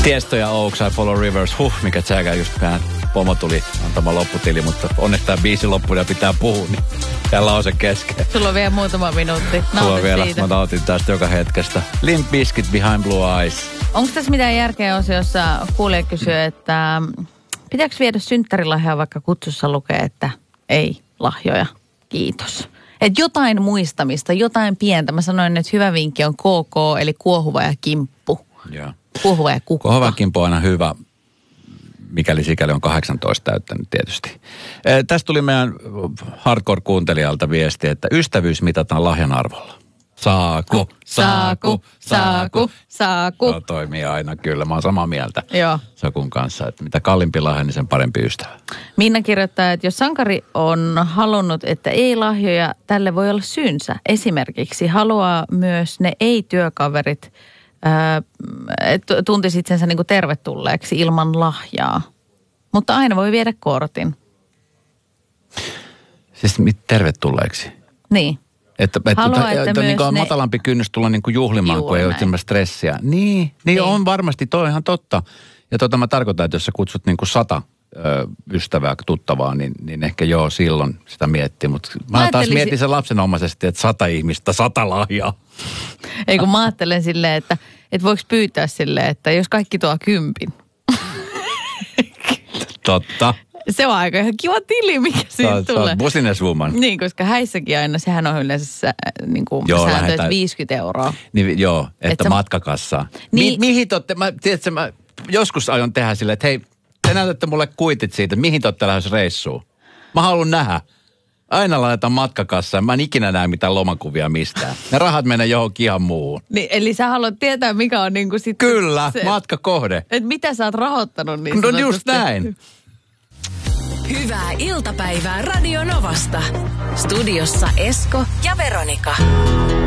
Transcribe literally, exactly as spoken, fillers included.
Tiesto ja Oaks, I Follow Rivers. Huh, mikä tsäkä just vähän pomo tuli antama lopputili, mutta onneksi tämä biisi loppuun ja pitää puhua, niin tällä on se kesken. Sulla on vielä muutama minuutti. Sulla on vielä, siitä. mä nautin tästä joka hetkestä. Limp Bizkit, Behind Blue Eyes. Onko tässä mitään järkeä osiossa kuulija kysyy, että pitääkö viedä synttärilahjaa, vaikka kutsussa lukee, että ei lahjoja, kiitos. Että jotain muistamista, jotain pientä. Mä sanoin, että hyvä vinkki on K K, eli kuohuva ja kimppu. Joo. Kuohuva ja kukka. Kuohuva ja kimppu on aina hyvä, mikäli sikäli on kahdeksantoista täyttänyt tietysti. E, tästä tuli meidän hardcore-kuuntelijalta viesti, että ystävyys mitataan lahjan arvolla. Saaku, Saaku, saaku, saaku. No, toimii aina kyllä, mä oon samaa mieltä Joo. Sakun kanssa, että mitä kalliimpi lahja, niin sen parempi ystävä. Minna kirjoittaa, että jos sankari on halunnut, että ei lahjoja, tälle voi olla syynsä. Esimerkiksi haluaa myös ne ei-työkaverit, että tuntis itsensä niin kuin tervetulleeksi ilman lahjaa. Mutta aina voi viedä kortin. Siis mit, tervetulleeksi? Niin. Että, että, Haluaa, että, että että niin on ne... matalampi kynnys tulla niin kuin juhlimaan, Juuri kun ei ole näin. semmoista stressiä. Niin, niin, niin on varmasti, toi on ihan totta. Ja tota mä tarkoitan, että jos sä kutsut niin kuin sata ö, ystävää, tuttavaa, niin, niin ehkä joo silloin sitä miettii. Mutta mä, mä taas mietin sen lapsenomaisesti, että sata ihmistä, sata lahjaa. Ei kun mä ajattelen silleen, että, että voiko pyytää silleen, että jos kaikki tuo kympin. Totta. Se on aika ihan kiva tili, mikä siitä Sä, tulee. sä oot businesswoman. Niin, koska häissäkin aina, sehän on yleensä niin kuin Joo, sääntö, lähdetään. että viisikymmentä euroa. Niin, joo, että Et sä- matkakassaa. Niin. Mi, mihin te ootte, mä, tiedätkö, mä joskus aion tehdä silleen, että hei, te näytätte mulle kuitit siitä, mihin te ootte lähdössä reissuun. Mä haluan nähdä. Aina laitetaan matkakassaan. Mä en ikinä näe mitään lomakuvia mistään. Ne rahat menee johonkin ihan muuhun. Niin, eli sä haluat tietää, mikä on niin kuin sitten... Kyllä, se, matkakohde. että mitä sä oot rahoittanut niin No just sanotusti. näin. Hyvää iltapäivää Radio Novasta. Studiossa Esko ja Veronika.